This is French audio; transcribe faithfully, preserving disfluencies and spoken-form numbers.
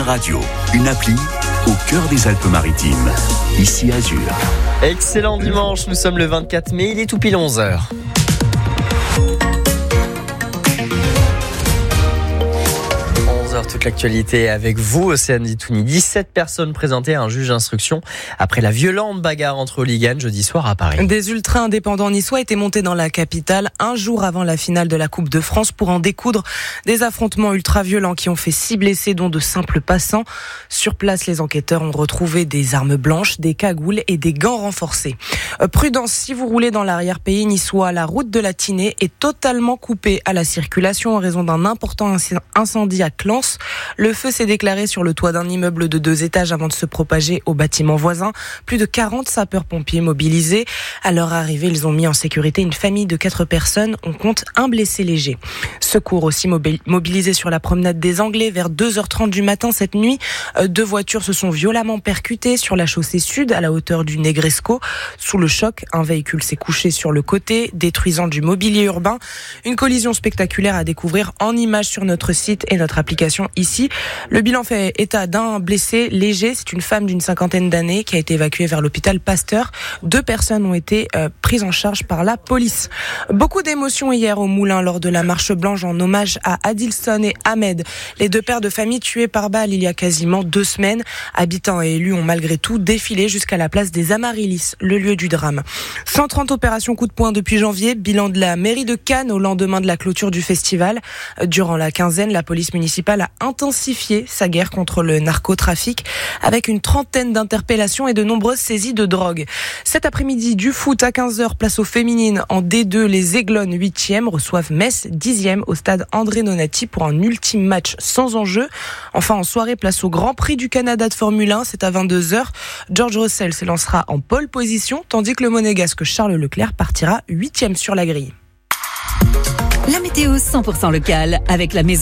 radio, une appli au cœur des Alpes-Maritimes. Ici Azur. Excellent dimanche, nous sommes le vingt-quatre mai, il est tout pile onze heures. Toute l'actualité avec vous, Océane Ditouni. dix-sept personnes présentées à un juge d'instruction après la violente bagarre entre hooligans jeudi soir à Paris. Des ultras indépendants niçois étaient montés dans la capitale un jour avant la finale de la Coupe de France pour en découdre. Des affrontements ultra-violents qui ont fait six blessés, dont de simples passants. Sur place, les enquêteurs ont retrouvé des armes blanches, des cagoules et des gants renforcés. Euh, prudence, si vous roulez dans l'arrière-pays niçois, la route de la Tinée est totalement coupée à la circulation en raison d'un important incendie à Clans. Le feu s'est déclaré sur le toit d'un immeuble de deux étages avant de se propager au bâtiment voisin. Plus de quarante sapeurs-pompiers mobilisés. À leur arrivée, ils ont mis en sécurité une famille de quatre personnes. On compte un blessé léger. Secours aussi mobilisés sur la promenade des Anglais vers deux heures trente du matin cette nuit. Deux voitures se sont violemment percutées sur la chaussée sud à la hauteur du Negresco. Sous le choc, un véhicule s'est couché sur le côté, détruisant du mobilier urbain. Une collision spectaculaire à découvrir en images sur notre site et notre application ici. Le bilan fait état d'un blessé léger. C'est une femme d'une cinquantaine d'années qui a été évacuée vers l'hôpital Pasteur. Deux personnes ont été euh, prises en charge par la police. Beaucoup d'émotions hier au Moulin lors de la marche blanche en hommage à Adilson et Ahmed, les deux pères de famille tués par balle il y a quasiment deux semaines. Habitants et élus ont malgré tout défilé jusqu'à la place des Amaryllis, le lieu du drame. cent trente opérations coup de poing depuis janvier, bilan de la mairie de Cannes au lendemain de la clôture du festival. Durant la quinzaine, la police municipale a intensifié sa guerre contre le narcotrafic avec une trentaine d'interpellations et de nombreuses saisies de drogue. Cet après-midi, du foot à quinze heures, place aux féminines. En D deux, les Aiglones huitième reçoivent Metz dixième au stade André Nonati pour un ultime match sans enjeu. Enfin, en soirée, place au Grand Prix du Canada de Formule un. C'est à vingt-deux heures. George Russell se lancera en pole position, tandis que le monégasque Charles Leclerc partira huitième sur la grille. La météo cent pour cent locale avec la maison